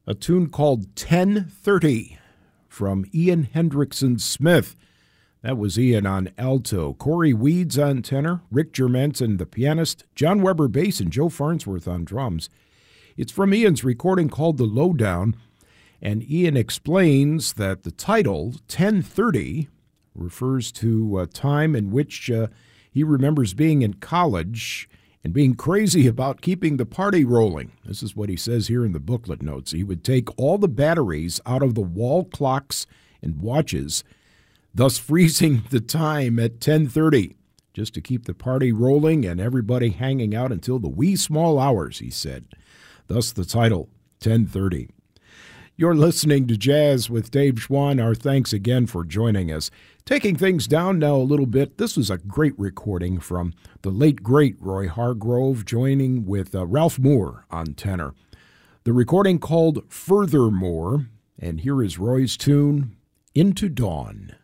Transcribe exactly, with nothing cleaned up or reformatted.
a tune called ten thirty from Ian Hendrickson Smith. That was Ian on alto, Corey Weeds on tenor, Rick Germanson the pianist, John Weber bass, and Joe Farnsworth on drums. It's from Ian's recording called The Lowdown, and Ian explains that the title, ten thirty, refers to a time in which uh, he remembers being in college and being crazy about keeping the party rolling. This is what he says here in the booklet notes. He would take all the batteries out of the wall clocks and watches, thus freezing the time at ten thirty, just to keep the party rolling and everybody hanging out until the wee small hours, he said. Thus the title, ten thirty. You're listening to Jazz with Dave Schwann. Our thanks again for joining us. Taking things down now a little bit, this was a great recording from the late, great Roy Hargrove, joining with uh, Ralph Moore on tenor. The recording called Furthermore, and here is Roy's tune, Into Dawn.